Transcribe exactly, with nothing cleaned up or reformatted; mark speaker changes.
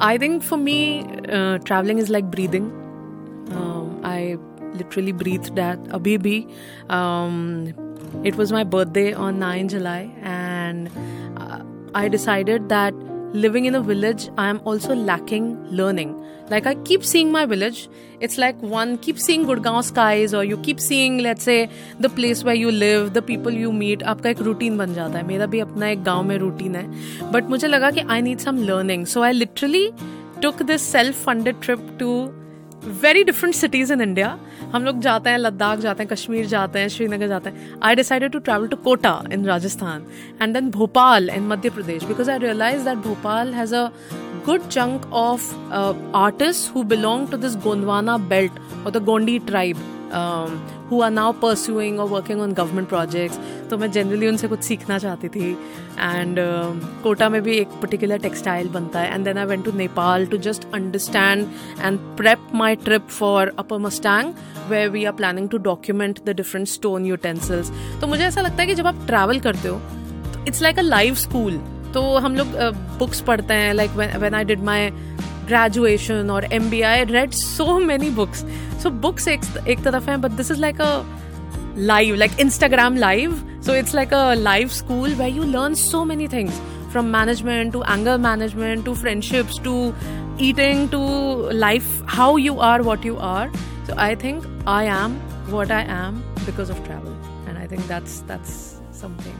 Speaker 1: I think for me, uh, traveling is like breathing. Um, I literally breathed that. Abhi bhi. Um, it was my birthday on ninth July, and uh, I decided that living in a village, I am also lacking learning. Like I keep seeing my village. It's like one keep seeing Gurgaon skies, or you keep seeing, let's say, the place where you live, the people you meet. आपका एक routine बन जाता है. मेरा भी अपना एक गांव में routine है. But मुझे लगा कि I need some learning. So I literally took this self-funded trip to very different cities in India. हम लोग जाते हैं लद्दाख जाते हैं, कश्मीर जाते हैं, श्रीनगर जाते हैं. I decided to travel to Kota in Rajasthan and then Bhopal in Madhya Pradesh, because I realized that Bhopal has a good chunk of uh, artists who belong to this Gondwana belt or the Gondi tribe, um, who are now pursuing or working on government projects. तो मैं generally उनसे कुछ सीखना चाहती थी. And uh, Kota में भी एक particular textile बनता है. And then I went to Nepal to just understand and prep my trip for Upper Mustang, where we are planning to document the different stone utensils. तो मुझे ऐसा लगता है कि जब आप travel करते हो, it's like a live school. तो हम लोग बुक्स uh, पढ़ते हैं. Like when when I did my graduation or M B A, I read so many books. So books एक एक तरफ हैं, but this is like a live, like Instagram live. So it's like a live school where you learn so many things, from management to anger management to friendships to eating to life, how you are, what you are. So I think I am what I am because of travel, and I think that's that's something.